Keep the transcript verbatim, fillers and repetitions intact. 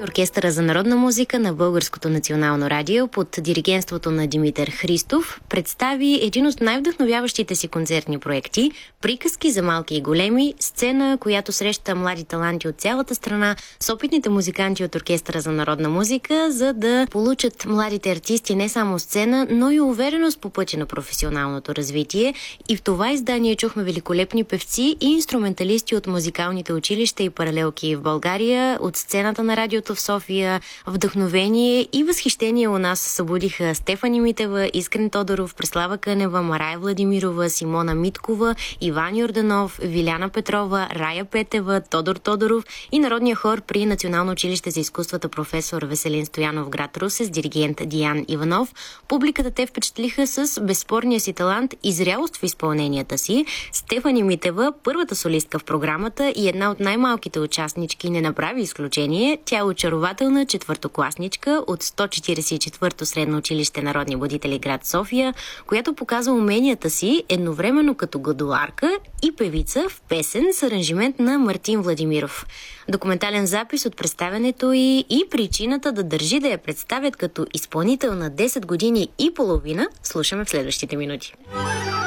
Оркестъра за народна музика на Българското национално радио под диригентството на Димитър Христов представи един от най-вдъхновяващите си концертни проекти "Приказки за малки и големи", сцена, която среща млади таланти от цялата страна с опитните музиканти от Оркестъра за народна музика, за да получат младите артисти не само сцена, но и увереност по пътя на професионалното развитие. И в това издание чухме великолепни певци и инструменталисти от музикалните училища и паралелки в България, от сцената на радиото в София. Вдъхновение и възхищение у нас събудиха Стефани Митева, Искрен Тодоров, Преслава Кънева, Марая Владимирова, Симона Миткова, Иван Йорданов, Виляна Петрова, Рая Петева, Тодор Тодоров и народния хор при Национално училище за изкуствата професор Веселин Стоянов, град Русе, с диригент Диан Иванов. Публиката те впечатлиха с безспорния си талант и зрялост в изпълненията си. Стефани Митева, първата солистка в програмата и една от най-малките участнички, не направи изключение. Тя е очарователна четвъртокласничка от сто четиридесет и четвърто средно училище Народни будители, град София, която показва уменията си едновременно като гадоларка и певица в песен с аранжимент на Мартин Владимиров. Документален запис от представянето й и причината да държи да я представят като изпълнител на десет години и половина слушаме в следващите минути.